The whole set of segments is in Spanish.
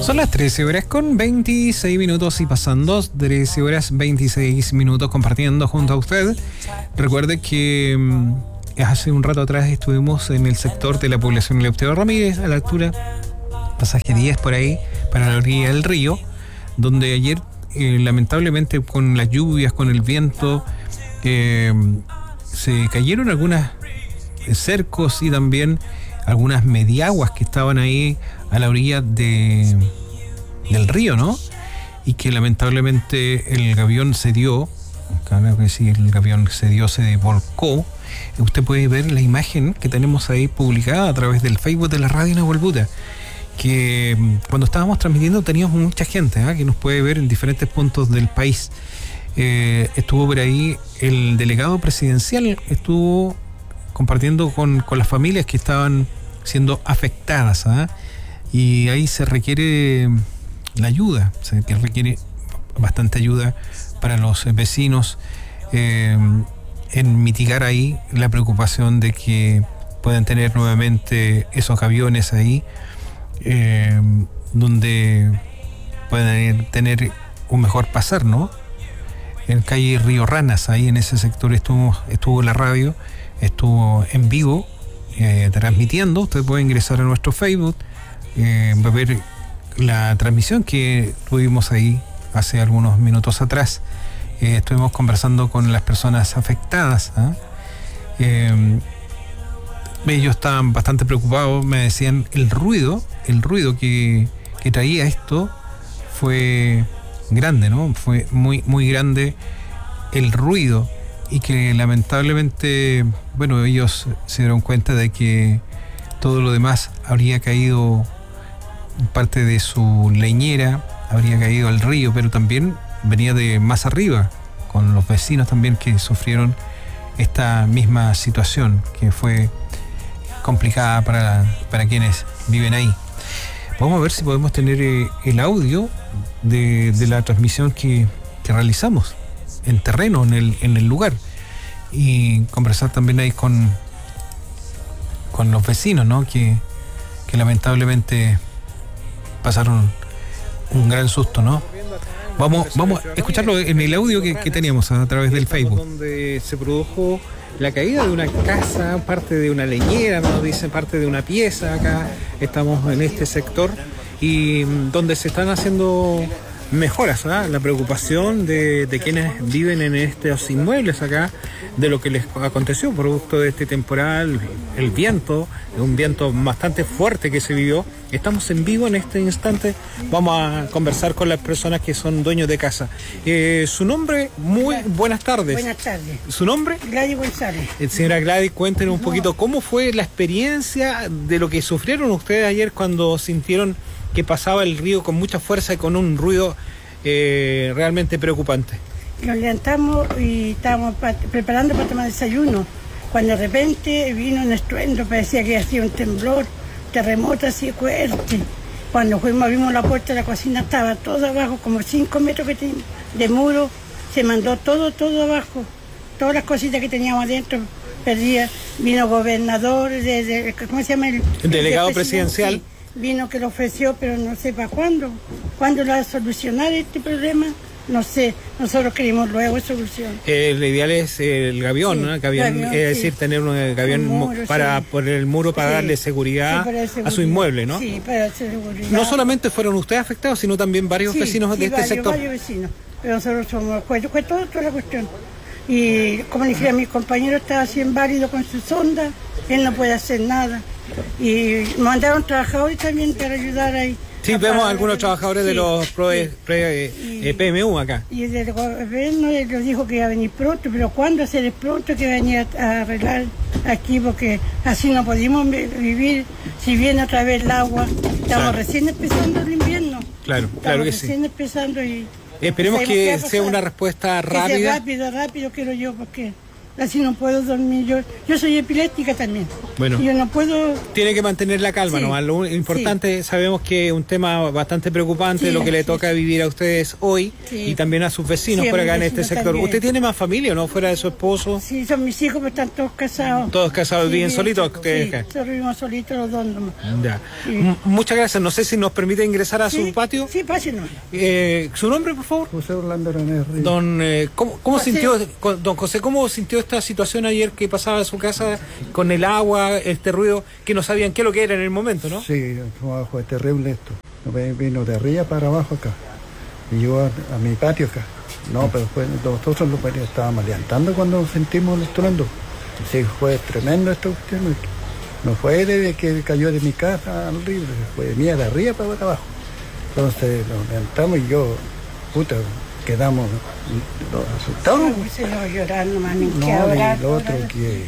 Son las 13 horas con 26 minutos y pasando 13 horas 26 minutos compartiendo junto a usted. Recuerde que hace un rato atrás estuvimos en el sector de la población Eleuterio Ramírez, a la altura Pasajerías por ahí, para la orilla del río, donde ayer lamentablemente con las lluvias, con el viento, se cayeron algunas cercos y también algunas mediaguas que estaban ahí a la orilla del río, ¿no? Y que lamentablemente el gavión se dio, claro que sí, el gavión se dio, se volcó. Usted puede ver la imagen que tenemos ahí publicada a través del Facebook de la radio Nahuelbuta, que cuando estábamos transmitiendo teníamos mucha gente que nos puede ver en diferentes puntos del país. Estuvo por ahí el delegado presidencial, estuvo compartiendo con las familias que estaban siendo afectadas, y ahí se requiere la ayuda, que requiere bastante ayuda para los vecinos en mitigar ahí la preocupación de que puedan tener nuevamente esos aviones ahí, donde puedan tener un mejor pasar, ¿no? En calle Río Ranas, ahí en ese sector estuvo la radio, estuvo en vivo transmitiendo. Usted puede ingresar a nuestro Facebook, va a ver la transmisión que tuvimos ahí hace algunos minutos atrás. Estuvimos conversando con las personas afectadas. Ellos estaban bastante preocupados, me decían el ruido que traía esto fue grande, ¿no? Fue muy, muy grande el ruido, y que lamentablemente, bueno, ellos se dieron cuenta de que todo lo demás habría caído, parte de su leñera habría caído al río, pero también venía de más arriba, con los vecinos también que sufrieron esta misma situación, que fue complicada para quienes viven ahí. Vamos a ver si podemos tener el audio de la transmisión que realizamos en terreno, en el lugar, y conversar también ahí con los vecinos, ¿no? Que lamentablemente pasaron un gran susto, ¿no? Vamos a escucharlo en el audio que teníamos a través del Facebook. Donde se produjo la caída de una casa, parte de una leñera, nos dicen, parte de una pieza. Acá estamos en este sector y donde se están haciendo mejoras, la preocupación de quienes viven en estos inmuebles acá, de lo que les aconteció producto de este temporal, el viento, un viento bastante fuerte que se vivió. Estamos en vivo en este instante, vamos a conversar con las personas que son dueños de casa. Su nombre, muy buenas tardes. Buenas tardes. ¿Su nombre? Gladys González. Señora Gladys, cuéntenos un poquito cómo fue la experiencia de lo que sufrieron ustedes ayer cuando sintieron que pasaba el río con mucha fuerza y con un ruido realmente preocupante. Nos levantamos y estábamos preparando para tomar desayuno, cuando de repente vino un estruendo, parecía que hacía un temblor, terremoto así fuerte. Cuando fuimos, abrimos la puerta de la cocina, estaba todo abajo, como 5 metros de muro, se mandó todo abajo, todas las cositas que teníamos adentro, perdía. Vino gobernador, ¿cómo se llama? El delegado presidencial. Sí, vino que lo ofreció, pero no sé para cuándo lo va a solucionar este problema. No sé, nosotros queremos luego solución. El ideal es el gavión, sí, ¿no? Es decir, tener un gavión muro, para poner el muro para darle seguridad a su inmueble, ¿no? Sí, para seguridad. No solamente fueron ustedes afectados, sino también varios vecinos de este sector. Varios vecinos, pero nosotros somos fue toda la cuestión. Y como le dije a mis compañeros, estaba así inválido con su sonda, él no puede hacer nada. Y mandaron trabajadores también para ayudar ahí. Sí, vemos algunos trabajadores de los PMU acá. Y el gobierno les dijo que iba a venir pronto, pero ¿cuándo hacer pronto que venía a arreglar aquí? Porque así no podemos vivir. Si viene otra vez el agua, estamos recién empezando el invierno. Claro que sí. Recién empezando y... Esperemos que sea una respuesta rápida. Que sea rápido quiero yo, porque así no puedo dormir. Yo soy epiléptica también. Bueno. Yo no puedo... Tiene que mantener la calma, Sí, nomás. Lo importante, sabemos que es un tema bastante preocupante, Sí, lo que le sí, toca vivir a ustedes hoy Sí. y también a sus vecinos Sí, a por mis acá en este vecinos sector. también. ¿Usted tiene más familia, no? Fuera de su esposo. Sí, son mis hijos, pero están todos casados. Todos casados, Sí, viven bien solitos chicos, ustedes sí, acá. nosotros vivimos solitos los dos nomás. Ya. Sí. Muchas gracias. No sé si nos permite ingresar a Sí, su patio. Sí, pásenos. ¿Su nombre, por favor? José Orlando Aranés Ríos. Don, ¿cómo José. sintió, don José, cómo sintió esta situación ayer que pasaba en su casa con el agua, este ruido, que no sabían qué es lo que era en el momento, ¿no? Sí, fue terrible esto. Vino de arriba para abajo acá. Y yo a mi patio acá. No, pero nosotros lo estábamos levantando cuando sentimos el estruendo. Sí, fue tremendo esta cuestión. No fue de que cayó de mi casa al río, fue de mía de arriba para abajo. Entonces nos levantamos y yo, quedamos asustados. Se iba a llorar nomás, ni que No, hablar. y lo otro que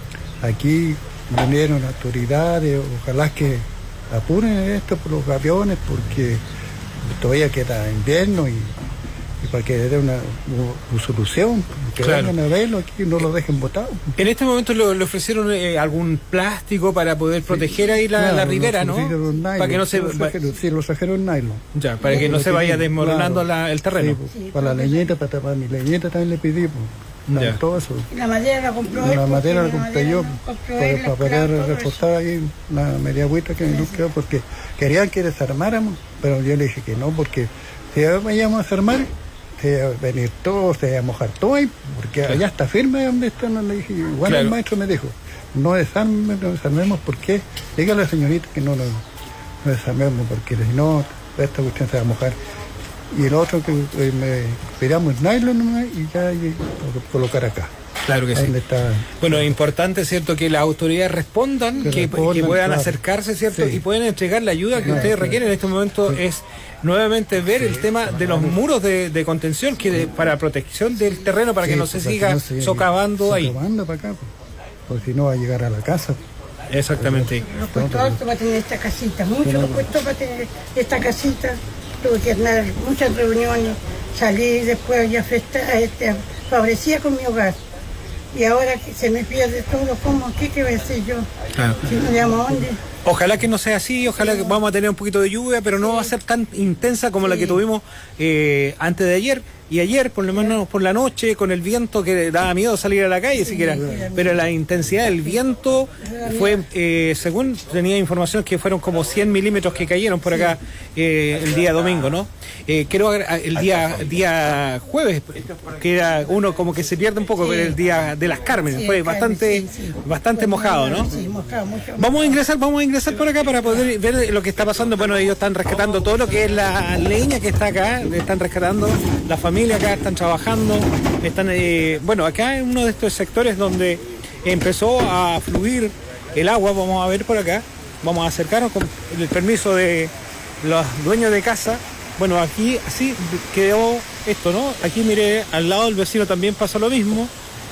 aquí vinieron autoridades, ojalá que apuren esto por los aviones porque todavía queda invierno y para que dé una solución, que Claro. vengan a verlo aquí y no lo dejen botado. En este momento le ofrecieron algún plástico para poder proteger ahí la Claro, ribera, lo ¿no? pusieron nylon, Para que no se sí, lo trajeron nylon. ya, para que no se vaya desmoronando el terreno. Sí, pues, para la leñeta, para mi leñeta también le pedí, pues, Ya. todo eso. Y la madera la compró él. La madera la porque compré yo compró él, para la poder clavo, todo reforzar ahí una media agüita que nos quedó porque querían que desarmáramos, pero yo le dije que no, porque si vayamos a desarmar, se iba a venir todo, se iba a mojar todo ahí, porque allá está firme donde está, no le dije, igual Claro. el maestro me dijo, no desarmemos, porque dígale a la señorita que no desarmemos, porque si no, esta cuestión se va a mojar. Y el otro que me pidamos nylon nomás y ya y colocar acá. Claro que sí. Donde está. Bueno, es importante, ¿cierto?, que las autoridades respondan, que puedan claro. acercarse, ¿cierto?, Sí. y pueden entregar la ayuda que Claro, ustedes claro. requieren en este momento. Sí. Es nuevamente ver el tema de los muros de contención para protección del terreno, para que Sí, no se para que siga no se- socavando ahí. Socavando para acá, porque si no va a llegar a la casa. Exactamente. Nos costó harto para tener esta casita, mucho nos costó para tener esta casita. Tuve que tener muchas reuniones, salí después ya favorecía con mi hogar. Y ahora que se me pierde todo, ¿cómo? ¿Qué voy a hacer yo? Claro. Si no llamo a dónde. Ojalá que no sea así, ojalá que vamos a tener un poquito de lluvia, pero no va a ser tan intensa como la que tuvimos antes de ayer. Y ayer, por lo menos por la noche, con el viento que daba miedo salir a la calle siquiera. Pero la intensidad del viento fue, según tenía información, que fueron como 100 milímetros que cayeron por acá el día domingo, ¿no? Creo el día jueves, que era uno como que se pierde un poco, pero el día de las Cármenes, Sí, fue el bastante, Carmen, sí. bastante mojado, ¿no? Sí, mojado mucho. Vamos a ingresar por acá para poder ver lo que está pasando. Bueno, ellos están rescatando todo lo que es la leña que está acá, están rescatando, la familia acá están trabajando, están, bueno, acá en uno de estos sectores donde empezó a fluir el agua, vamos a ver por acá, vamos a acercarnos con el permiso de los dueños de casa. Bueno, aquí así quedó esto, ¿no? Aquí mire, al lado del vecino también pasa lo mismo.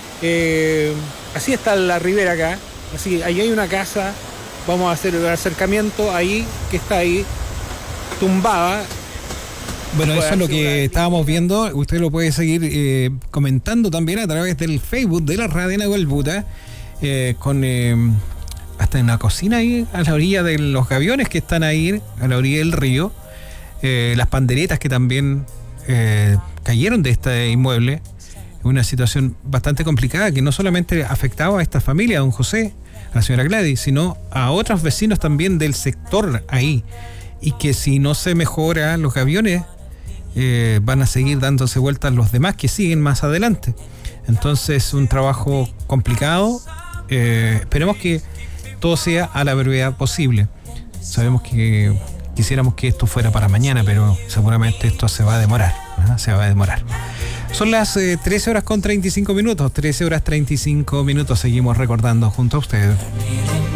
Así está la ribera acá, así ahí hay una casa, vamos a hacer el acercamiento ahí, que está ahí tumbada. Bueno, eso es lo que estábamos viendo. Usted lo puede seguir comentando también a través del Facebook de la Radio Nahuel Buta, con hasta en la cocina ahí a la orilla de los gaviones que están ahí a la orilla del río, las panderetas que también cayeron de este inmueble. Una situación bastante complicada que no solamente afectaba a esta familia, a don José, a la señora Gladys, sino a otros vecinos también del sector ahí, y que si no se mejora los gaviones van a seguir dándose vueltas los demás que siguen más adelante. Entonces, un trabajo complicado. Esperemos que todo sea a la brevedad posible. Sabemos que quisiéramos que esto fuera para mañana, pero seguramente esto se va a demorar, ¿no? Se va a demorar. Son las 13 horas con 35 minutos, 13 horas 35 minutos. Seguimos recordando junto a ustedes.